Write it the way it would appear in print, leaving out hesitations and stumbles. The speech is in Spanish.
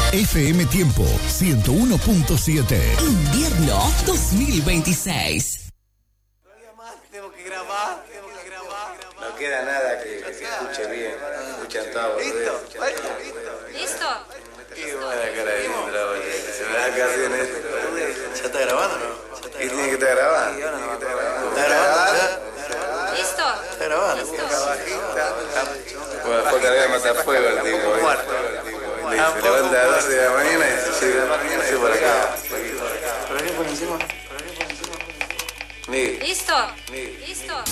FM Tiempo 101.7. Invierno 2026. Tengo que grabar. No queda nada que se escuche bien. Escuchan todo. ¿Listo? ¿Listo? Qué buena cara de Indra, boludo. Se me da canción esto. ¿Ya está grabando o no? ¿Qué tiene que estar grabando? ¿Está grabando? ¿Listo? ¿Está grabando? Bueno, fue cargar matafuego el tipo. Se levanta a las 12 de la mañana y se llega por acá. ¿Por qué por encima? Miguel. ¿Listo? ¿Listo?